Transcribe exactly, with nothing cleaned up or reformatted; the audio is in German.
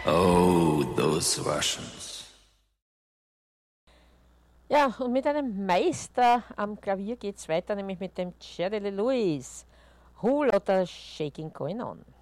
Oh, those Russians. Ja, und mit einem Meister am Klavier geht es weiter, nämlich mit dem Jerry Lee Lewis. Who Lot of Shaking Going On.